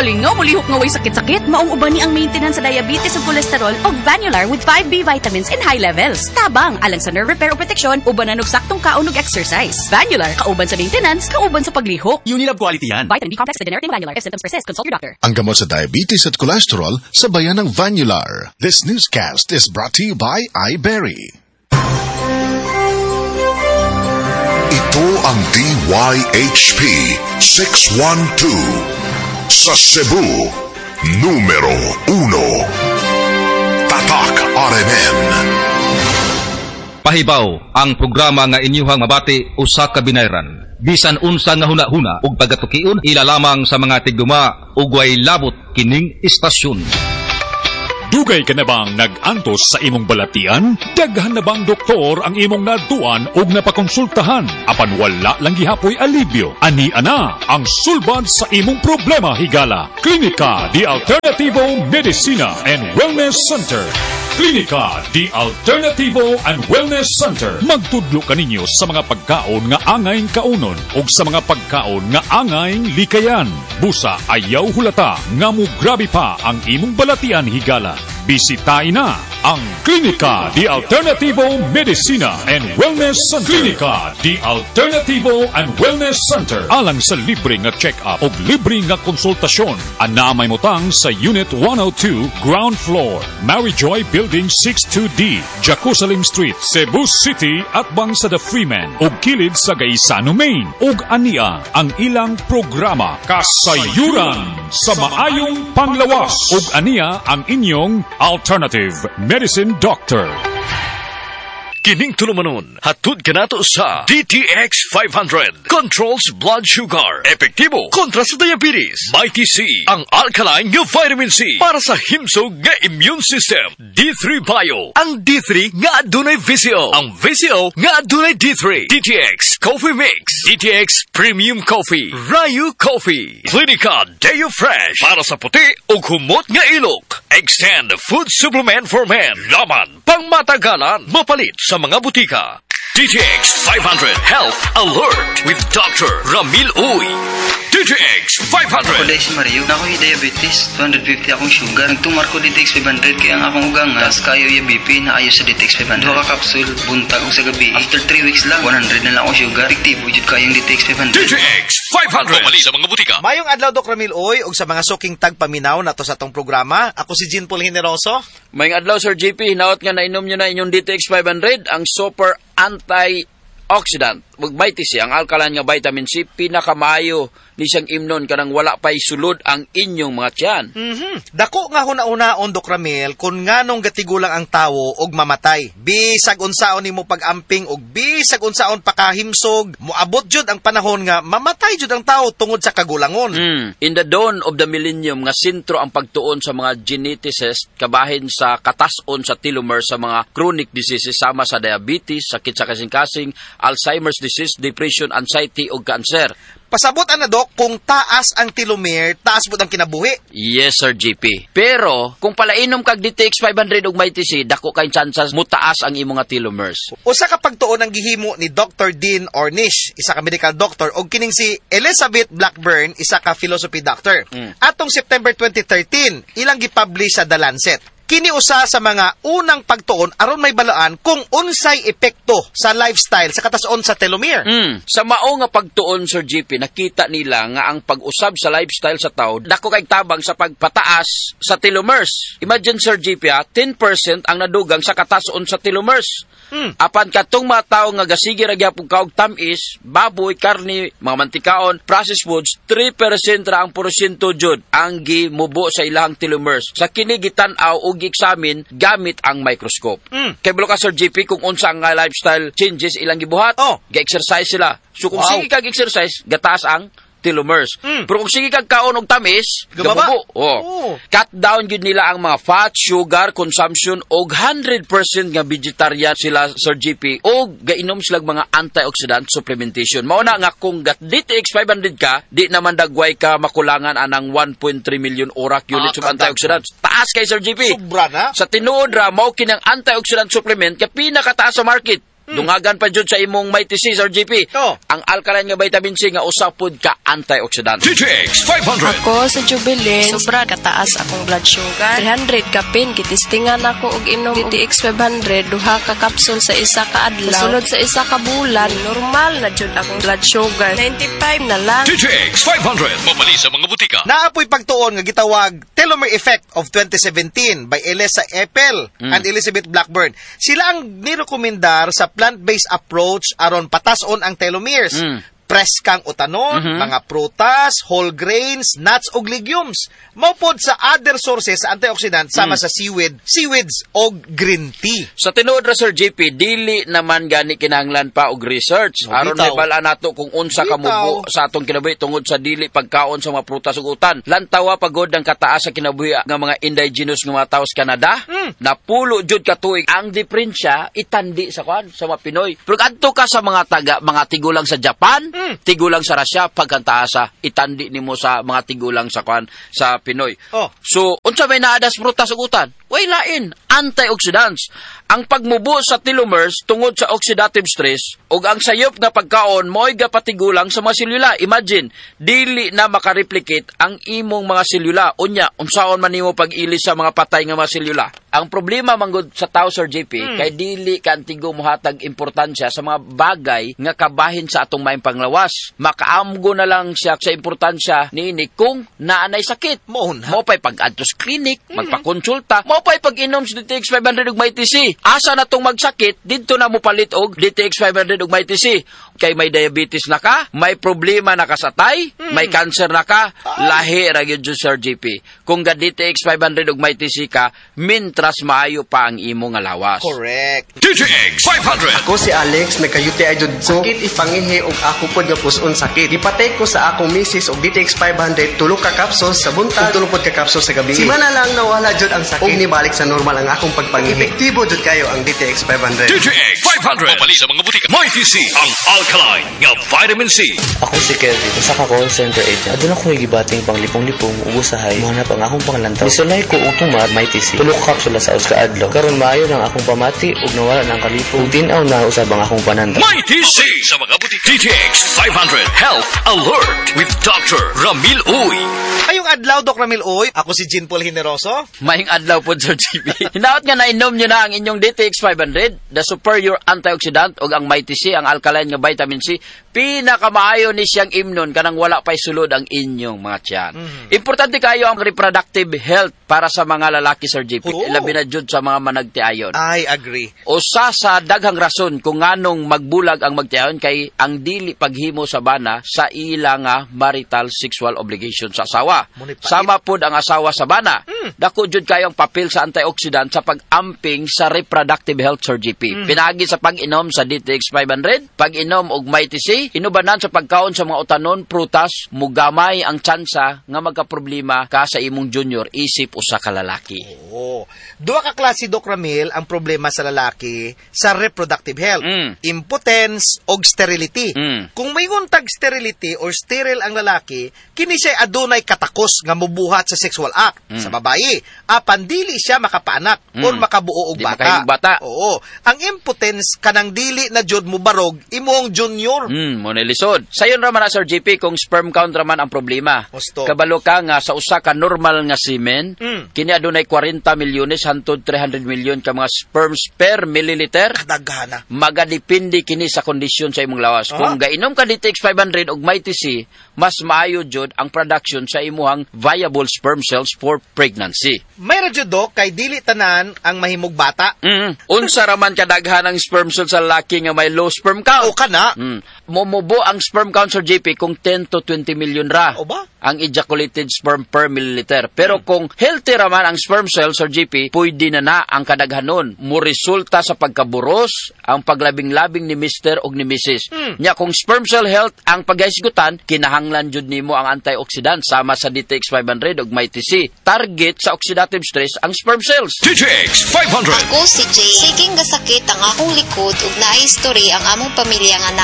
Malingaw, mulihok nga way sakit-sakit. Maong uban ni ang maintenance sa diabetes ug cholesterol og Vanular with 5B vitamins in high levels. Tabang alang sa nerve repair o protection, ubanan og saktong kaon ug exercise. Vanular, kauban sa maintenance, kauban sa paglihok. Unilab quality yan. Vitamin B complex with generic Vanular. If symptoms persist, consult your doctor. Ang gamot sa diabetes at cholesterol, sabayan ng Vanular. This newscast is brought to you by iBerry. Ito ang DYHP 612 sa Cebu, numero 1. Tatak RMN. Pahibaw ang programa nga inyuhang mabati usa ka binayran. Bisan unsa nga hunahuna ug pagatukion ilalamang sa mga tigduma ug way labot kining istasyon. Dugay ka na bang nag-antos sa imong balatian? Daghan na bang doktor ang imong naduan o napakonsultahan? Apan wala lang gihapoy alibyo. Ani ana ang sulbad sa imong problema higala. Klinika di Alternativo Medicina and Wellness Center. Klinika di Alternativo and Wellness Center. Magtudlo kaninyo sa mga pagkaon nga angayng kaunon o sa mga pagkaon nga angayng likayan. Busa ayaw hulata nga mo grabe pa ang imong balatian higala. Bisitahin na ang Klinika di Alternativo Medicina and Wellness Center. Klinika di Alternativo and Wellness Center. Alang sa libre nga check-up o libre nga konsultasyon. Anamay motang sa Unit 102, Ground Floor, Maryjoy Building 62D, Jerusalem Street, Cebu City at bang sa The Freeman o kilid sa Gaisano, Maine. Ug ania ang ilang programa Kasayuran sa maayong panglawas. Ug ania ang inyong Alternative Medicine Doctor. Kining tulumanon, hatod ka nato sa DTX 500. Controls blood sugar. Epektibo kontra sa diabetes. Mighty C, ang alkaline nga vitamin C para sa himsog nga immune system. D3 Bio, ang D3 nga adunay VCO. Ang VCO nga adunay D3. DTX Coffee Mix. DTX Premium Coffee. Rayu Coffee. Clinica Deo Fresh para sa puti o humot nga ilok. Extend Food Supplement for Men. Laman, pangmatagalan, mapalit sa mga butika. DTX 500 Health Alert with Dr. Ramil Uy. DTX 500. Ako dahil si Mario, na ako'y diabetes, 250 akong sugar. Nagtumar ko DTX 500, kaya ang akong ugang nga, kayo yung BP na ayos sa DTX 500. Dua ka kapsul, buntag sa gabi. After 3 weeks lang, 100 na lang akong sugar. Fiktibo, jud kayong DTX 500. DTX 500. Pumali sa mga butika. Mayong adlaw, Dr. Ramil Uy, ug sa mga suking tagpaminaw na to sa tong programa. Ako si Jean Paul Generoso. Mayong adlaw, Sir JP, hinaot nga nainom nyo na inyong DTX 500, ang super antioxidant. Magbaiti siya, ang alkaline nga vitamin C, pinakamaayo ni siyang imnon kanang wala pa'y sulod ang inyong mga tiyan. Dako nga huna-unaon, Dr. Ramil, kung nganong gatigulang ang tawo og mamatay. Bisag unsaon nimo pag-amping og bisag unsaon pakahimsog, moabot jud ang panahon nga mamatay jud ang tawo tungod sa kagulangon. In the dawn of the millennium, nga sentro ang pagtuon sa mga geneticists kabahin sa katas-on sa telomere sa mga chronic diseases sama sa diabetes, sakit sa kasing-kasing, Alzheimer's disease, depression, anxiety o cancer. Pasabot ana, Dok, kung taas ang telomere, taas po ang kinabuhi. Yes, Sir GP. Pero, kung palainom kag DTX 500 og mighty C, dako kay chances mutaas ang imong nga telomeres. Usa ka pagtuon ang gihimo ni Dr. Dean Ornish, isa ka medical doctor, og kining si Elizabeth Blackburn, isa ka philosophy doctor. Atong September 2013, ilang gipublish sa The Lancet. Kini usa sa mga unang pagtuon aron may balaan kung unsay epekto sa lifestyle sa katason sa telomere. Sa mao nga pagtuon, Sir GP, nakita nila nga ang pag-usab sa lifestyle sa tao dako kay tabang sa pagpataas sa telomeres. Imagine, Sir GP, 10% ang nadugang sa katason sa telomeres. Apan katong mga tao nga gasige ra gyapon kaog tamis, baboy, karni, mga mantikaon, processed foods, 3% ra ang porsyento jud ang gimubo sa ilang telomeres. Sa kini gitan-aw og examine gamit ang microscope. Kay bulo ka, Sir GP, kung unsa ang lifestyle changes ilang gibuhat, ga-exercise sila. So kung sige kag exercise, gataas ang telomeres. Pero kung sige kag kaon og tamis, gabubo. Cut down gyud nila ang mga fat, sugar consumption og 100% nga vegetarian sila, Sir GP, og gainom sila mga antioxidant supplementation. Mao na nga kung DTX 500 ka, di naman dagway ka makulangan anang 1.3 million ORAC units of antioxidants. Taas kay Sir GP. Sobra na. Sa tinuod ra mao kinang antioxidant supplement kay pinakataas sa market. Dungagan pa jud sa imong Mighty C, Sir JP. Oh. Ang alkaline nga vitamin C nga usa pod ka antioxidant. DTX 500. Ako sa Jubilee, sobra kataas akong blood sugar. 300 kapin, kitistingan ako og inom DTX 500, duha ka kapsul sa isa ka adlaw. Sulod sa isa ka bulan, normal na jud akong blood sugar. 95 na lang. DTX 500. Mabali sa mga butika. Naapoy pagtuon nga gitawag Telomere Effect of 2017 by Elisa Epel and Elizabeth Blackburn. Sila ang nirekomendar sa plant-based approach aron patason ang telomeres. Preskang utanon, mga prutas, whole grains, nuts ug legumes. Maupod sa other sources sa antioxidant sama sa seaweeds o green tea. Sa tinuod ra, Sir JP, dili naman gani kinahanglan pa og research. Aron bitaw. maibala nato kung unsa ka mubo sa atong kinabuhi tungod sa dili pagkaon sa mga prutas ug utan. Lantawa pagod ang kataas sa kinabuhi nga mga indigenous nga mga tawo sa Canada. Napulo jud ka tuig ang diferensya itandi sa sa mga Pinoy. Pero adto ka sa mga mga tigulang sa Japan, tigulang sa Russia, pagkantaasa itandi nimo sa mga tigulang sa sa Pinoy. So unsa may naadas prutas ug utan? Way lain, antioxidants. Ang pagmubo sa telomeres tungod sa oxidative stress ug ang sayop nga pagkaon mo'y gapatigulang sa mga selula. Imagine, dili na makareplicate ang imong mga selula. Unya, unsaon man nimo pag-ilis sa mga patay nga mga selula? Ang problema manggod sa tao, Sir JP, kay dili kantigo mohatag importansya sa mga bagay nga kabahin sa atong maayong panglawas. Makaamgo na lang siya sa importansya niini kung naanay sakit. Mo pa'y pag-adto sa clinic, magpakonsulta, mo pa'y pag-inom sa DTX 500 ug Mighty C. Asa na tong magsakit, dito na mo palit og DTX 500 ug Mighty C. Kay may diabetes na ka, may problema na ka sa tay, may cancer na ka, lahi ra gyud Sir JP. Kung ga DTX 500 ug Mighty C ka, mintras maayo pa ang imo nga lawas. Correct. DTX 500. Ako si Alex, nagka-UTI jud ko. Sakit ipangihi og ako pod nga puson sakit. Gipatay ko sa akong misis og DTX 500 tulo ka kapsul sa buntag, tulo pod ka kapsul sa gabi. Simana lang nawala jud ang sakit. Og nibalik sa normal ang akong pagpangihi. Epektibo jud kayo ang DTX 500. DTX 500. Mabali sa mga butika. Mighty C, ang alkaline nga vitamin C. Ako si Kelvin, usa ka call center agent. Aduna ko gibating panglipong-lipong ug usahay mahanap ang akong panglantaw. Misulay ko og tumat Mighty C. Tulo ka kapsula sa usa ka adlaw. Karon maayo nang akong pamati ug nawala nang kalipong. Tin-aw na usab ang akong pananda. Mighty C sa mga butika. DTX 500 Health Alert with Dr. Ramil Uy. Ayong adlaw, Dr. Ramil Uy. Ako si Jean Paul Generoso. Maying adlaw po, Sir JP. Hinaot nga nainom nyo na ang inyong DTX 500, the superior antioxidant o ang Mighty C, ang alkaline nga vitamin C. Pinakamaayo ni siyang imnon kanang wala pa'y sulod ang inyong mga tiyan. Importante kayo ang reproductive health para sa mga lalaki, Sir JP. Labi na jud sa mga managtiayon. I agree. Usa sa daghang rason kung nganong magbulag ang magtiayon kay ang dili paghimo sa bana sa ilang marital sexual obligation sa asawa. Sama pod ang asawa sa bana. Dako jud kayo ang papel sa antioxidant sa pag-amping sa reproductive health, Sir JP. Pinagi sa pag-inom sa DTX 500, pag-inom og Mighty C, inubanan sa pagkaon sa mga utanon, prutas, mugamay ang tsansa nga magkaproblema ka sa imong junior isip usa ka lalaki. Duha ka klase, Doc Ramil, ang problema sa lalaki sa reproductive health. Impotence o sterility. Kung may untag sterility or sterile ang lalaki, kini siya adunay katakos nga mubuhat sa sexual act. Sa babayi, apan dili siya makapaanak or makabuo og bata. Oo. Ang impotence kanang dili na jud mubarog imong junior. Monelisod. Sayon raman na, Sir JP, kung sperm count raman ang problema. Kabalo ka nga sa usa ka normal nga semen, kini adunay 40 milyones hangtod 300 milyon ka mga sperms per milliliter. Kadagana. Magadepende kini sa kondisyon sa imong lawas. Kung gainom ka DTX 500 og Mighty C, mas maayo jud ang production sa imuhang viable sperm cells for pregnancy. May radyo, Doc, kay dili tanan ang mahimog bata. Unsa raman kadaghan ang sperm cells sa lalaki nga may low sperm count? O kana. Momubo ang sperm count, Sir JP, kung 10 to 20 million ra. O ba? Ang ejaculated sperm per milliliter. Pero kung healthy raman ang sperm cells, Sir JP, pwede na ang kadaghanon. Muresulta sa pagkaburos, ang paglabing-labing ni Mr. o ni Mrs. Nya kung sperm cell health ang paghaisgutan, kinahanglan jud nimo ang antioxidant sama sa DTX 500 ug Mighty C. Target sa oxidative stress ang sperm cells. DTX 500. Ako si Jay. Siging gasakit ang akong likod ug naay history ang among pamilya nga naay sakit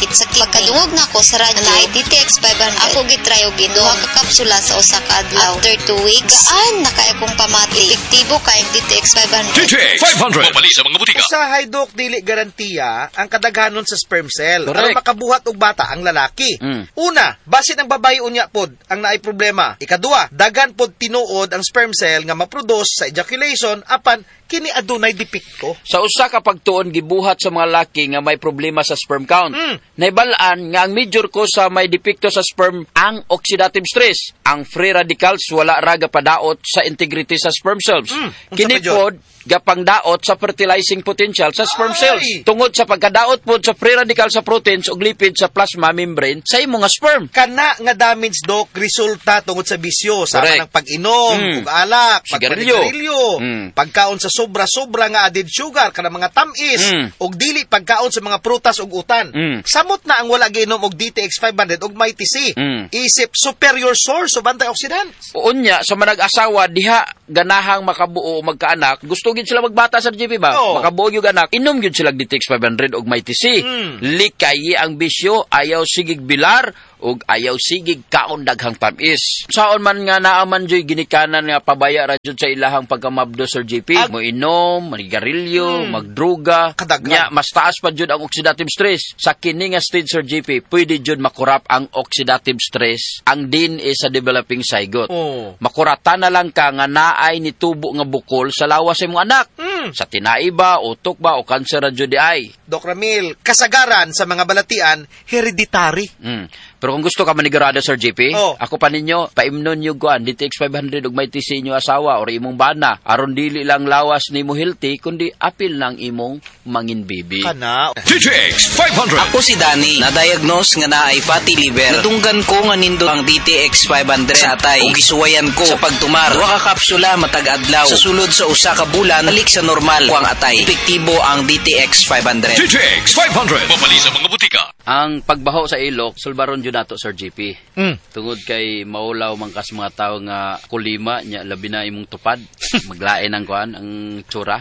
sakit. Pagkadungog na ko sa radyo na DTX 500, ako gitry og duha ka kapsula sa usa ka adlaw. After 2 weeks, gaan na kay akong pamati. Epektibo kay DTX 500. DTX 500 mabali sa mga butika. Usahay dok dili garantiya ang kadaghanon sa sperm cell Correct. aron makabuhat og bata ang lalaki. Una, base ng babae unya pod ang naay problema. Ikaduha, daghan pod tinuod ang sperm cell nga maproduce sa ejaculation apan kini adunay depekto. Sa usa ka pagtuon gibuhat sa mga laki nga may problema sa sperm count. Naibalaan nga ang major cause sa may depekto sa sperm ang oxidative stress. Ang free radicals wala ra gapadaot sa integrity sa sperm cells. Kini pod gapangdaot sa fertilizing potential sa sperm cells. Tungod sa pagkadaot pod sa free radical sa proteins ug lipid sa plasma membrane sa imong nga sperm. Kana nga damage dok resulta tungod sa bisyo sa ng pag-inom ug alak, pagsigarilyo, pagkaon sa sobra-sobra nga added sugar kana mga tamis ug dili pagkaon sa mga prutas ug utan. Samot na ang wala giinom og DTX 500 ug may TC. Isip superior source of antioxidants. Unya sa manag-asawa diha ganahang makabuo o magkaanak, gusto gid sila magbata sa GP ba? Makabuo gyud anak, inom gyud sila DTX 500 og may TC. Likayi ang bisyo, ayaw sigig bilar ug ayaw sigig kaon daghang tamis. Saon man nga naaman joy ginikanan nga pabaya ra jud sa ilahang pagkamabdo Sir GP, mo inom, manigarilyo, magdruga, nya mas taas pa jud ang oxidative stress. Sa kini nga stage Sir GP, pwede jud makurap ang oxidative stress ang DNA sa developing zygote. Makurata na lang ka nga naay nitubo nga bukol sa lawas sa imong anak. Sa tinai ba, utok ba o kanser ra jud di ay. Dok Ramil, kasagaran sa mga balatian hereditary. Pero kung gusto ka manigurado, Sir JP, ako pa ninyo, paimnon nyo kuan, DTX 500 ug may TC inyo asawa or imong bana. Aron dili lang lawas ni mo healthy, kundi apil ng imong mangin baby. Kana. DTX 500. Ako si Danny, na-diagnose nga naay fatty liver. Natunggan ko nga nindo ang DTX 500 sa atay ug gisuwayan ko sa pagtumar. Duha ka kapsula matag adlaw. Sa sulod sa usa ka bulan, balik sa normal ko ang atay. Epektibo ang DTX 500. DTX 500. Mabali sa mga butika. Ang pagbaho sa ilok, sulbaron jud nato Sir GP. Tungod kay maulaw man kas mga tawo nga kulima nya labi na imong tupad, maglain ang kuan ang tsura.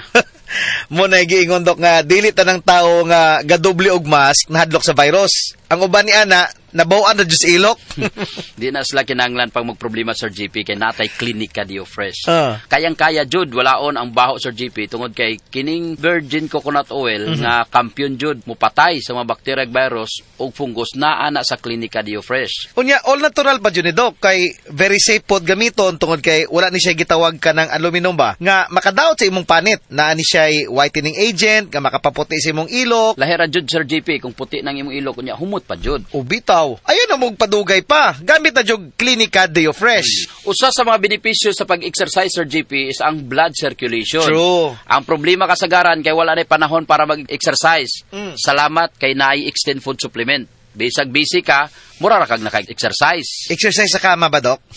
Mo na giingon dok nga dili tanang tawo nga gadoble og mask nahadlok sa virus. Ang uban ni ana nabaw-an na jud sa ilok. Di na sila kinahanglan pag magproblema Sir GP kay natay Clinica Dio Fresh. Kayang-kaya jud walaon ang baho Sir GP tungod kay kining virgin coconut oil nga kampiyon jud mupatay sa mga bacteria ug virus ug fungus naa na sa Clinica Dio Fresh. Unya all natural pa jud ni dok kay very safe pod gamiton tungod kay wala ni siya gitawag kanang aluminum ba nga makadaot sa imong panit naa ni siya whitening agent nga makapaputi sa imong ilok. Lahira jud Sir GP kung puti nang imong ilok unya humot pa jud. Ubitaw. Ayun na mong padugay pa. Gamit na jug Clinica Dio Fresh. Usa sa mga benepisyo sa pag-exercise Sir GP is ang blood circulation. True. Ang problema kasagaran kay wala na panahon para mag-exercise. Salamat kay naay extend food supplement. Bisag busy ka, mura ra kag naka-exercise. Exercise sa kama ba, Dok?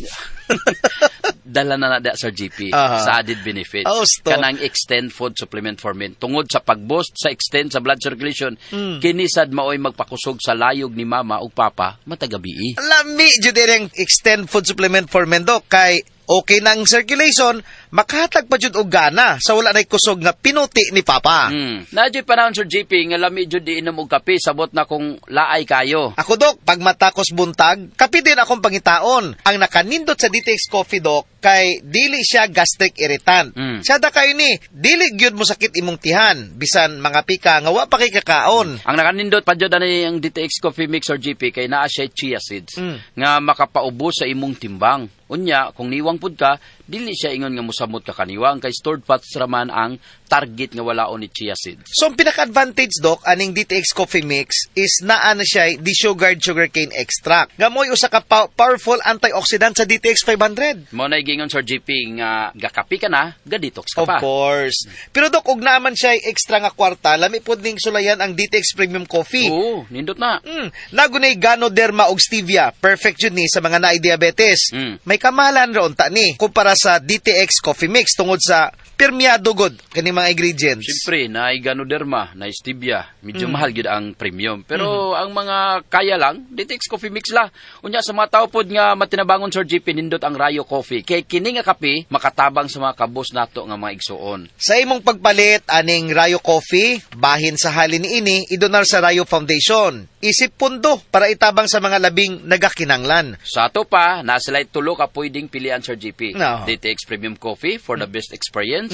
Dala na Sir GP sa added benefits. Kanang extend food supplement for men. Tungod sa pag-boost sa extend sa blood circulation, kinisad maoy magpakusog sa layog ni mama ug papa matagabi. Lami jud ang extend food supplement for men, Dok, kay okay nang circulation, makahatag pa jud og gana sa wala nay kusog nga pinuti ni papa. Nadyo panahon Sir GP nga lami jud inom og kape sabot na kung laay kayo. Ako Dok, pag matakos buntag, kape din akong pangitaon. Ang nakanindot sa DTX Coffee Dok kay dili siya gastric irritant. Siya da kayo ni, dili gyud mo sakit imong tihan bisan mga pika nga wa pa kay kakaon. Ang nakanindot pa jud ani ang DTX Coffee Mix or GP kay naa siya chia seeds nga makapaubos sa imong timbang. Unya, kung niwang pud ka, dili siya ingon nga musamot ka kaniwang kay stored fats raman ang target nga walaon ni chia seeds. So, ang pinaka-advantage, Dok, aning DTX Coffee Mix is naa na siya desugared sugarcane extract. Nga mo'y usa ka powerful antioxidant sa DTX 500. Mo na gingon Sir GP nga gakapi ka na, ga-detox ka pa. Of course. Pero Dok, ug naman siya extra nga kwarta, lami pod ning sulayan ang DTX Premium Coffee. Oo, nindot na. Nagunay Ganoderma ug stevia. Perfect yun ni sa mga naay diabetes. May kamahalan ron ta ni kumpara sa DTX Coffee Mix tungod sa permiado god kani mga ingredients. Siyempre, na Ganoderma, na Stevia, medyo mahal gid ang premium. Pero ang mga kaya lang, DTX Coffee Mix la. Unya sa mga tao pod nga matinabangon Sir JP nindot ang Rayo Coffee. Kay kini nga kape makatabang sa mga kabos nato nga mga igsuon. Sa imong pagpalit aning Rayo Coffee, bahin sa halin ini idonar sa Rayo Foundation. Isip pundo para itabang sa mga labing nagakinanglan. Sa ato pa, nasa light tulo ka pwedeng pilian Sir JP. No. DTX Premium Coffee for the best experience.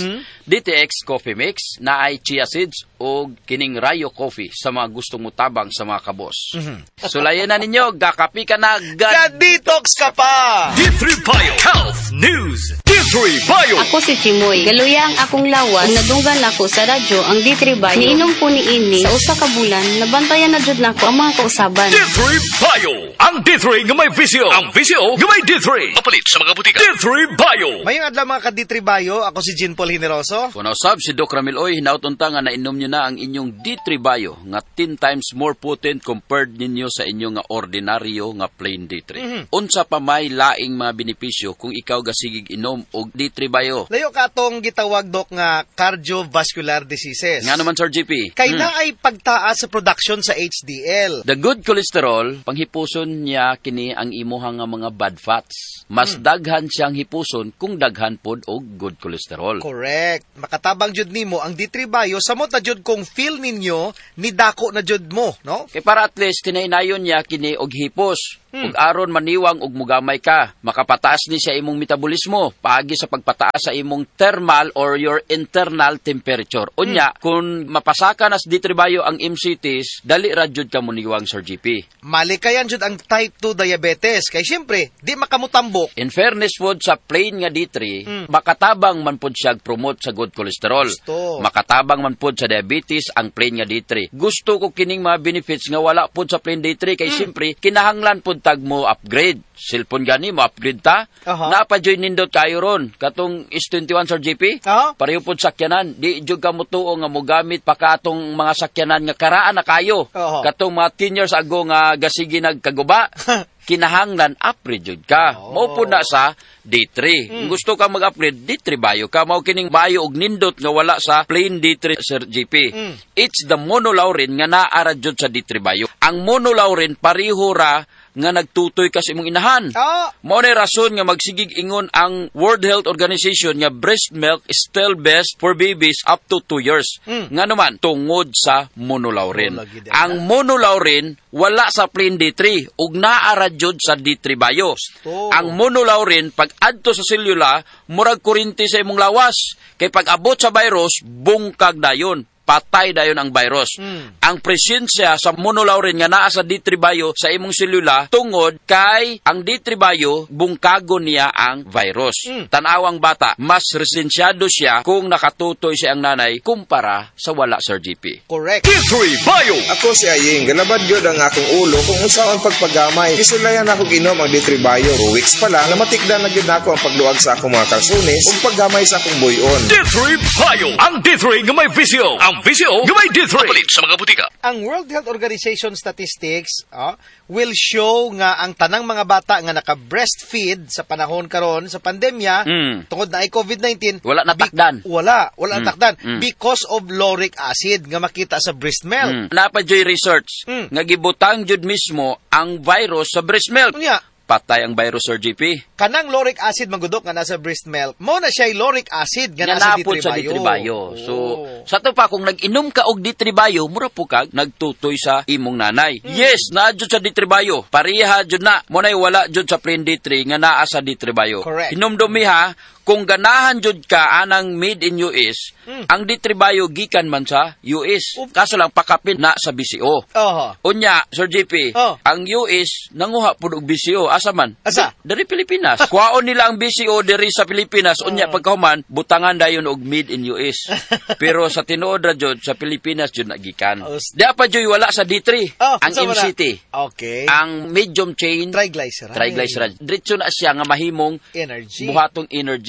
DTX Coffee Mix na ay chia seeds o kining Rayo Coffee sa mga gustong mutabang sa mga kabos. Sulayan na ninyo, gakapi ka na, Detox ka pa! D3 Bio Health News. D3 Bio. Ako si Chimoy. Galuya ang akong lawas. Nadunggan ako sa radyo ang D3 Bio. Niinom ko ni ini sa usa ka bulan. Nabantayan na jud nako ang mga kausaban. D3 Bio. Ang D3 nga may visyo. Ang visyo nga may D3. Mapalit sa mga butika. D3 Bio. Mayong adlaw mga ka-D3 Bio. Ako si Jean Paul Generoso. Kung nausab si Doc Ramil Oy, hinautunta nga nainom nyo na ang inyong D3 Bio nga 10 times more potent compared ninyo sa inyong nga ordinaryo nga plain D3. Unsa pa may laing mga benepisyo kung ikaw gasigig inom og D3 Bio? Layo ka atong gitawag Doc nga cardiovascular diseases. Nga naman Sir JP. Kay na ay pagtaas sa production sa HDL. The good cholesterol, panghipuson niya kini ang imuhang nga mga bad fats. Mas daghan siyang hipuson kung daghan pod og good cholesterol. Correct. Makatabang jud nimo ang D3 Bio samot na jud kung feel ninyo ni dako na jud mo, no? Kay para at least tinaynayon niya kini og hipos. Ug aron maniwang og mugamay ka, makapataas ni sa imong metabolismo paagi sa pagpataas sa imong thermal or your internal temperature. Unya, kung mapasaka nas D3 Bio ang MCTs, dali ra jud ka muniwang Sir GP. Malikayan jud ang type 2 diabetes kay syempre di makamutambok. In fairness pod sa plain nga D3, makatabang man pod siya promote sa good cholesterol. Makatabang man pod sa diabetes ang plain nga D3. Gusto ko kining mga benefits nga wala pod sa plain D3 kay syempre kinahanglan pod tag mo upgrade. Cellphone gani mo upgrade ta. Napajoy nindot kayo ron. Katong S21 Sir JP. Pareho pod sakyanan. Di jud ka mo tuo nga mo gamit pa katong mga sakyanan nga karaan na kayo. Katong mga 10 years ago nga gasigi nagkaguba. Kinahanglan upgrade jud ka. Mao po na sa D3. Kung gusto ka mag-upgrade, D3 Bio ka. Mao kining bio og nindot nga wala sa plain D3 Sir JP. It's the monolaurin nga naara jud sa D3 Bio. Ang monolaurin pareho ra nga nagtutoy ka sa imong inahan. Mao na rason nga magsigig ingon ang World Health Organization nga breast milk is still best for babies up to 2 years. Nga naman, tungod sa monolaurin. Ang monolaurin wala sa plain D3 ug naara jud sa D3 Bio. Ang monolaurin pag adto sa selula murag kuryente sa imong lawas. Kay pag abot sa virus, bungkag dayon. Patay dayon ang virus. Ang presensya sa monolaurin nga naa sa D3 Bio sa imong selula tungod kay ang D3 Bio bungkago niya ang virus. Tanawang bata, mas resensyado siya kung nakatutoy siya ang nanay kumpara sa wala Sir GP. Correct. D3 Bio. Ako si Aying, galabad yun ang akong ulo kung usaon pagpagamay. Kisulayan ako ginom ang D3 Bio. 2 weeks pa lang, namatikdan na yun ako ang pagluwag sa akong mga kalsunis ug paggamay sa akong buyon. D3 Bio. Ang D3 nga may visyo. Ang visyo nga may D3. Mapalit sa mga butika. Ang World Health Organization statistics will show nga ang tanang mga bata nga naka-breastfeed sa panahon karon sa pandemya tungod na ay COVID-19 wala natakdan. Wala natakdan because of lauric acid nga makita sa breast milk. Napajoy research nga gibutang jud mismo ang virus sa breast milk. Patay ang virus Sir GP. Kanang lauric acid magudok nga nasa breast milk, mo na siya lauric acid nga nasa D3 Bio. So, sa to pa, kung nag-inom ka og D3 Bio, mura po kag nagtutoy sa imong nanay. Yes, naa jud sa D3 Bio. Pareha jud na. Mo nay wala jud sa plain D3 nga naa sa D3 Bio. Hinumdumi ha, kung ganahan jud ka anang made in US, ang D3 Bio gikan man sa US. Kaso lang pakapin na sa BCO. Unya, Sir JP, ang US nanguha pud og BCO. Asa man? Asa? Dari Pilipinas. Kuhaon nila ang BCO diri sa Pilipinas. Unya pagkahuman, butangan dayon og made in US. Pero sa tinuod ra jud sa Pilipinas jud nagikan. Di pa jud wala sa D3. Ang MCT. Okay. Ang medium chain triglyceride. Diretso na siya nga mahimong energy. buhatong energy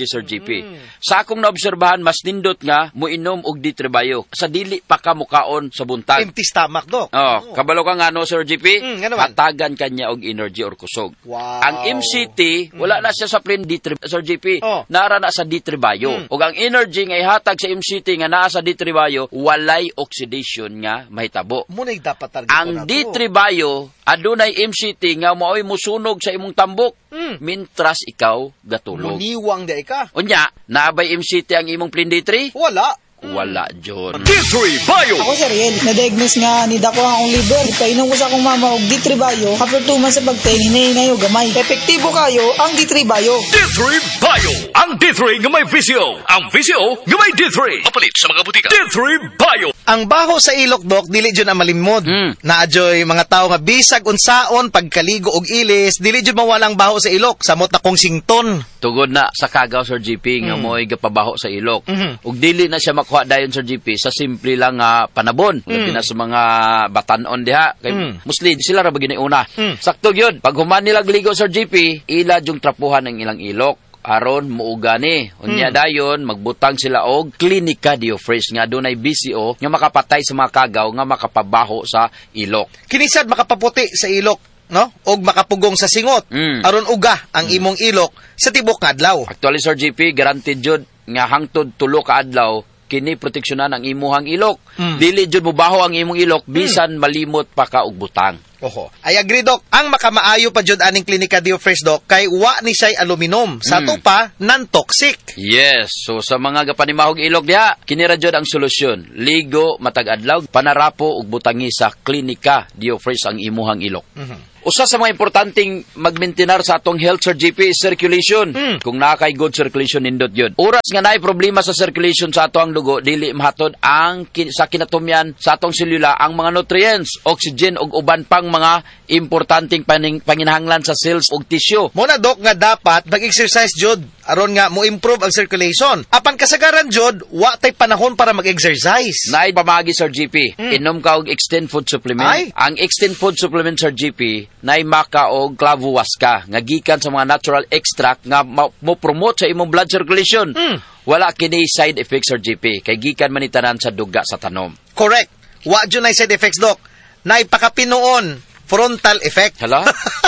energy, Sir GP. Sa akong naobserbahan, mas nindot nga muinom og D3 Bio. Sa dili pa ka mukaon sa buntag. Empty stomach, Dok. Kabalo ka nga no, Sir GP, naman. hatagan kanya og energy or kusog. Wow. Ang MCT, wala na siya sa plain D3, Sir GP. Nara na sa D3 Bio. Og ang energy nga ihatag sa MCT nga naa sa D3 Bio, walay oxidation nga mahitabo. Muna'y dapat target ang D3 Bio, adunay MCT nga maoy musunog sa imong tambok, mintras ikaw gatulog. Muniwang da ka. Unya, naabay MCT ang imong plain D3? Wala. Wala, John. D3 Bio! Ako, Sir Riel, na-diagnose nga ni dako ang akong liver. Ipainom ko sa akong mama og D3 Bio. After 2 months sa pagtingin, hinahingayo gamay. Epektibo kayo ang D3 Bio. D3 Bio! Ang D3 nga may VCO. Ang VCO nga may D3. Mapalit sa mga butika. D3 Bio! Ang baho sa ilok, Dok, dili dyan ang malimod. Naadyoy mga tao nga bisag unsaon, pagkaligo og ilis, dili dyan mawalang baho sa ilok. Samot na kong sington. Tugod na sa kagaw, Sir GP, nga mo'y gapabaho sa ilok. Ug dili na siya makuha dayon, Sir GP, sa simple lang nga panabon. Labi na sa mga batanon diha. Kay Muslim, sila ra ba giniuna. Sakto yun. Pag human nilang ligo, Sir GP, ila yung trapuhan ng ilang ilok. Aron muugani. Unya dayon magbutang sila og Clinica Diofresh nga dunay BCO nga makapatay sa mga kagaw nga makapabaho sa ilok. Kinisad makapaputi sa ilok, no? Og makapugong sa singot. Aron uga ang imong ilok sa tibok nga adlaw. Actually, Sir GP, guaranteed jud nga hangtod 3 ka adlaw kini proteksyonan ang imuhang ilok. Dili jud mubaho ang imong ilok bisan malimot pa ka og butang. I agree, Dok. Ang makamaayo pa jud aning Clinica Diofresh, Dok, kay wa ni siya'y aluminum. Sa to pa, non-toxic. Yes. So sa mga gapanimahog ilok diha, kini ra jud ang solusyon. Ligo matag adlaw, panarapo ug butangi sa Clinica Diofresh ang imuhang ilok. Usa sa mga importanteng magmaintenar sa atong health, Sir GP, is circulation. Kung nakay good circulation, nindot yun. Oras nga naay problema sa circulation sa atong dugo, dili mahatod ang sa kinatumyan sa atong selula ang mga nutrients, oxygen ug uban pang mga importanteng panginahanglan sa cells ug tissue. Muna, Dok, nga dapat mag-exercise jud aron nga mo improve ang circulation. Apan kasagaran jud, wa tay panahon para mag-exercise. Naay pamagi, Sir GP. Inom ka og Extend Food Supplement. Ang Extend Food Supplement, Sir GP, naay maka og clavuasca nga gikan sa mga natural extract nga mo promote sa imong blood circulation. Wala kini side effects, Sir GP, kay gikan man itanan sa duga sa tanom. Correct. Wa jud nay side effects, Dok. Naay pakapinuon frontal effect. Hala?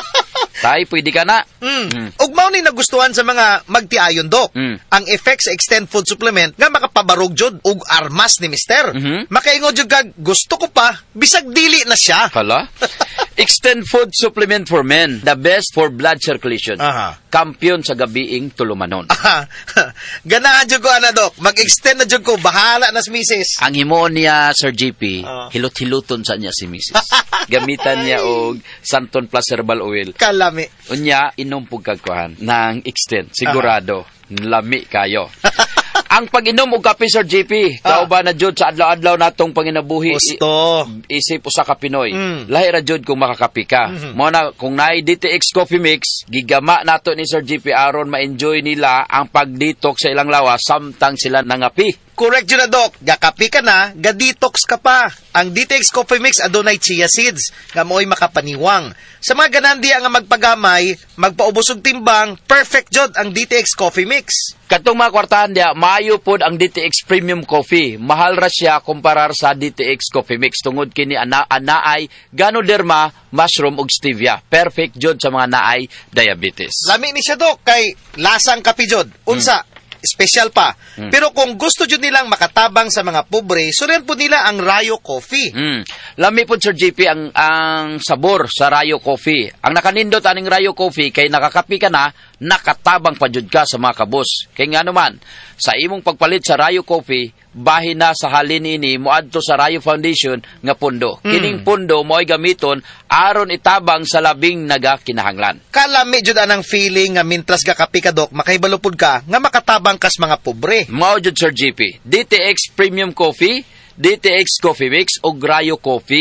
Tay, pwede ka na. Ug mao ni nagustuhan sa mga magtiayon, Dok. Ang effect sa Extend Food Supplement nga makapabarog jud ug armas ni Mister. Makaingon jud kag gusto ko pa bisag dili na siya. Hala? Extend Food Supplement for Men, the best for blood circulation. Kampiyon sa gabiing tulumanon. Ganahan jud ko ana, Dok. Mag-extend na jud ko, bahala na si Mrs. Ang himoon niya, Sir GP, hilot-hiluton sa niya si Mrs. Gamitan niya og Santon Plus Herbal Oil. Kalami. Unya, inom pug kagkuhan ng Extend. Sigurado, lami kayo. Ang pag-inom og kape, Sir GP, kauban na jud sa adlaw-adlaw natong panginabuhi. Isip usa ka Pinoy. Lahi ra jud kung makakape ka. Mao na kung naay DTX Coffee Mix, gigama nato ni Sir GP aron ma-enjoy nila ang pag-detox sa ilang lawas samtang sila nangapi. Correct yun na, Dok. Gakapi ka na, ga-detox ka pa. Ang DTX Coffee Mix adunay chia seeds nga mo'y makapaniwang. Sa mga ganandi nga magpagamay, magpaubos og timbang, perfect jud ang DTX Coffee Mix. Katong mga kwartahan dia, maayo pod ang DTX Premium Coffee. Mahal ra siya kumparar sa DTX Coffee Mix tungod kini anaay Ganoderma, mushroom ug stevia. Perfect jud sa mga naay diabetes. Lami ni siya, Dok, kay lasang kape jud. Unsa? Special pa. Pero kung gusto jud nilang makatabang sa mga pobre, sunan po nila ang Rayo Coffee. Lami po, Sir GP, ang sabor sa Rayo Coffee. Ang nakanindot aning Rayo Coffee, kay nakakapi ka na, nakatabang pa jud ka sa mga kabos. Kay nga naman, sa imong pagpalit sa Rayo Coffee, bahin na sa halin ini moadto sa Rayo Foundation nga pundo. Kining pundo mo'y gamiton aron itabang sa labing nagakinahanglan. Kalami jud anang feeling nga mintras gakapi ka, Dok, makaibalupod ka nga makatabang kas mga pobre. Mao jud, Sir GP. DTX Premium Coffee, DTX Coffee Mix o Rayo Coffee,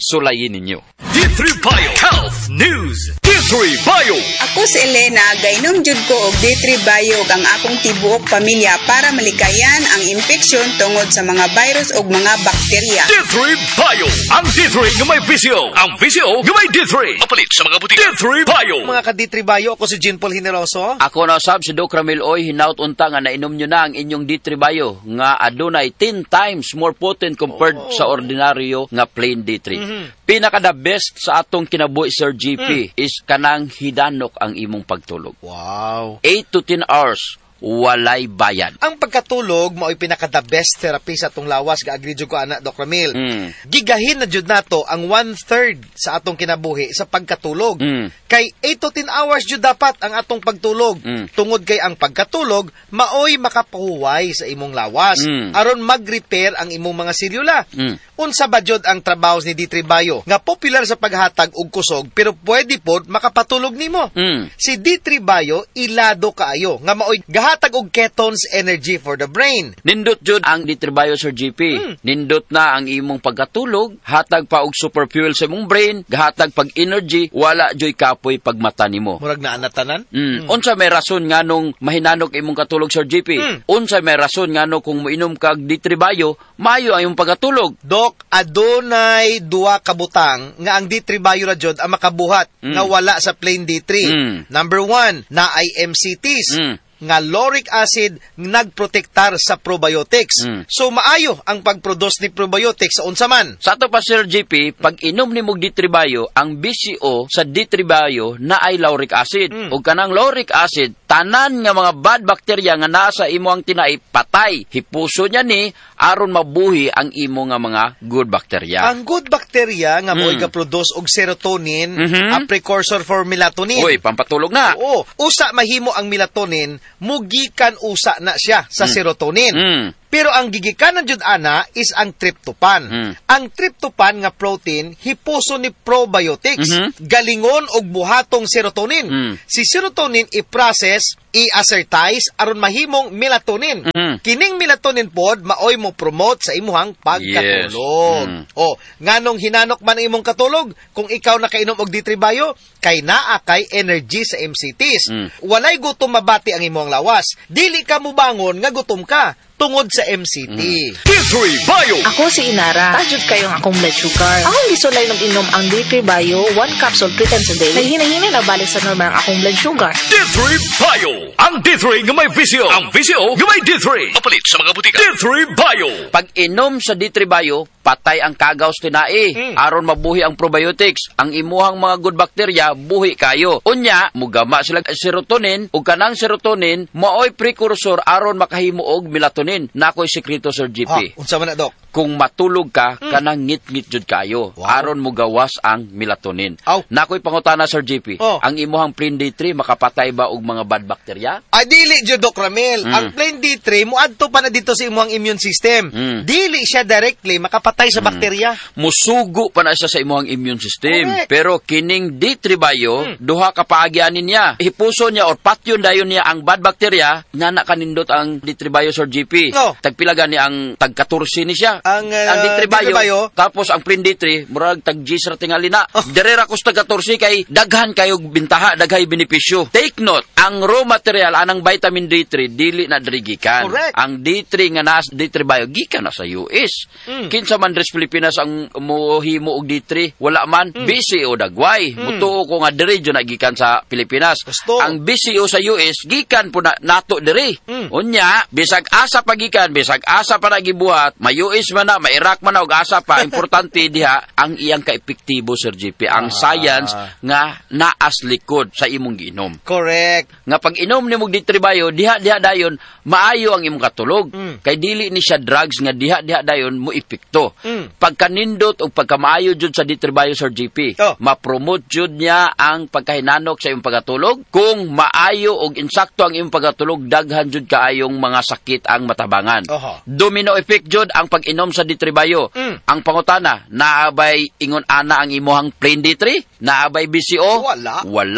sulayin ninyo. D3 Bio Health News. D3 Bio. Ako si Elena, gainom jud ko og D3 Bio ang akong tibuok pamilya para malikayan ang infeksyon tungod sa mga virus ug mga bakterya. D3 Bio. Ang D3 nga may VCO. Ang VCO nga may D3. Mapalit sa mga butika. D3 Bio. Mga ka-D3 Bio, ako si Jean Paul Generoso. Ako na usab si Doc Ramil Oy, hinaut unta nga nainom nyo na ang inyong D3 Bio nga adunay 10 times more potent compared sa ordinaryo nga plain D3. Pinaka the best sa atong kinabuhi, Sir GP, is kanang hidanok ang imong pagtulog. Wow. 8 to 10 hours, walay bayad. Ang pagkatulog mao'y pinaka-the best therapy sa atong lawas, ga-agree jud ko ana, Doc Ramil. Gigahin na jud nato ang 1/3 sa atong kinabuhi sa pagkatulog. Kay 8 to 10 hours jud dapat ang atong pagtulog. Tungod kay ang pagkatulog mao'y makapahuway sa imong lawas aron mag-repair ang imong mga selula. Unsa ba jud ang trabaho ni D3 Bio nga popular sa paghatag og kusog pero pwede pod makapatulog nimo? Si D3 Bio ilado kaayo nga mao'y gahatag og ketones energy for the brain. Nindot jud ang D3 Bio, Sir GP. Nindot na ang imong pagkatulog, hatag pa og super fuel sa imong brain, gahatag pag energy, wala joy kapoy pagmata nimo. Murag na anatanan? Unsa may rason nganong mahinanok imong katulog, Sir GP? Unsa may rason ngano kung moinom kag D3 Bio, maayo ang imong pagkatulog? Dok, adunay duha ka butang nga ang D3 Bio ra jud ang makabuhat nga wala sa plain D3. Number 1, na ay MCTs. Nga lauric acid nagprotektar sa probiotics. So maayo ang pagproduce ni probiotics sa unsa man. Sa ato pa, Sir GP, pag inom ni mog D3 Bio, ang BCO sa D3 Bio na ay lauric acid. Ug kanang lauric acid, tanan nga mga bad bacteria nga nasa imo ang tinai patay. Hipuso niya ni aron mabuhi ang imo nga mga good bacteria. Ang good bacteria nga mo'y ga-produce og serotonin, a precursor for melatonin. Uy, pampatulog na. Oo. Usa mahimo ang melatonin, mugikan usa na siya sa serotonin. Pero ang gigikanan jud ana is ang tryptophan. Ang tryptophan nga protein hipuso ni probiotics, galingon og buhatong serotonin. Si serotonin i-process, i-assertize aron mahimong melatonin. Kining melatonin pod maoy mo promote sa imuhang pagkatulog. O, nganong hinanok man ang imong katulog kung ikaw nakainom og D3 Bio, kay naa kay energy sa MCTs. Walay gutom mabati ang imong lawas. Dili ka mobangon nga gutom ka tungod sa MCT. D3 Bio. Ako si Inara. Tajud kayo ang akong blood sugar. Akong gisulay ng inom ang D3 Bio, 1 capsule 3 times a day. Naghinahina na balik sa normal ang akong blood sugar. D3 Bio. Ang D3 nga may VCO. Ang VCO nga may D3. Mapalit sa mga butika. D3 Bio. Pag inom sa D3 Bio, patay ang kagaws tinai. Aron mabuhi ang probiotics. Ang imuhang mga good bacteria, buhi kayo. Unya, mugama sila serotonin, ug kanang serotonin, maoy precursor aron makahimo og melatonin. Nakoy sekreto, Sir GP. Unsa man na, Dok? Kung matulog ka, kanang ngit-ngit jud kayo. Aron mo gawas ang melatonin. Nakoy pangutana, Sir GP. Ang imuhang plain D3 makapatay ba og mga bad bacteria? Dili jud, Doc Ramil. Ang plain D3 muadto pa na dito sa imuhang immune system. Dili siya directly makapatay sa bakterya. Musugo pa na siya sa imuhang immune system. Correct. Pero kining D3 Bio, duha ka paagyanin niya. Hipuso niya or patyon dayon niya ang bad bacteria, nga nakanindot ang D3 Bio, Sir GP. Tagpilagan niya ang tag-14 ni siya. Ang D3 Bio, tapos ang plain D3, murag tag-G's ra tingali na. Direra ko sa tag-14 kay daghan kayo bintaha, daghay benepisyo. Take note, ang raw material, anang vitamin D3, dili na dirigikan. Ang D3 nga nas D3 Bio, gikan na sa US. Kinsa man res Pilipinas ang mohimo og D3, wala man. BCO dagway. Mutuo ko nga diri jud nagikan sa Pilipinas. Ang BCO sa US, gikan po na nato diri. Unya, bisag asa pagikan, bisag asa pa nagibuhat, may-US man na, may-Iraq man na, og asa pa, importante diha, ang iyang ka-epektibo, Sir GP, ang science nga naas likod sa imong giinom. Correct. Nga pag inom ni mong D3 Bio, diha dayon, maayo ang imong katulog. Kay dili ni siya drugs nga diha dayon mo epekto. Pagkanindot o pagkamaayo jud sa D3 Bio, Sir GP, ma-promote jud niya ang pagkahinanok sa imong pagkatulog. Kung maayo og insakto ang imong pagkatulog, daghan jud kaayong mga sakit ang matabangan. Domino effect jud ang pag-inom sa D3 Bio. Ang pangutana, naabay ingon ana ang imuhang plain D3? Naabay BCO? Wala.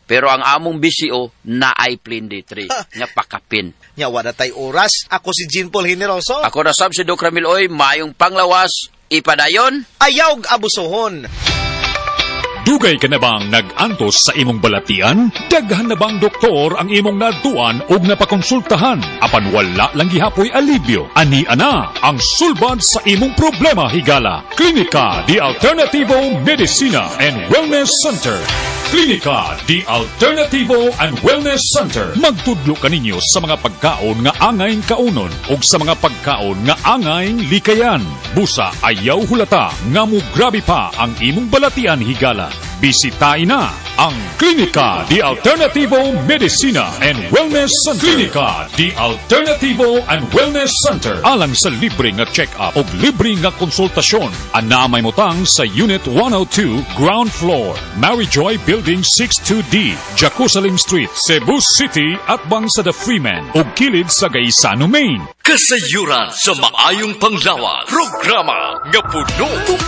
Pero ang among BCO na ay plain D3. Nya pakapin. Nya wala tay oras. Ako si Jean Paul Generoso. Ako na sab si Doc Ramil Oy, mayong panglawas, ipadayon. Ayaw abusohon. Dugay ka na bang nag-antos sa imong balatian? Daghan na bang doktor ang imong naduan o napakonsultahan? Apan wala lang gihapoy alibyo. Ani ana ang sulbad sa imong problema higala. Klinika di Alternativo Medicina and Wellness Center. Klinika di Alternativo and Wellness Center. Magtudlo kaninyo sa mga pagkaon nga angay kaunon o sa mga pagkaon nga angay likayan. Busa ayaw hulata nga mo grabe pa ang imong balatian higala. Bisitahin na ang Klinika di Alternativo Medicina and Wellness Center. Klinika di Alternativo and Wellness Center. Alang sa libre nga check-up o libre nga konsultasyon. Anamay mo tang sa Unit 102, Ground Floor, Maryjoy Building 62D, Jerusalem Street, Cebu City at bang sa The Freeman o kilid sa Gaisano, Maine. Kasayuran sa maayong panglawas. Programa nga puno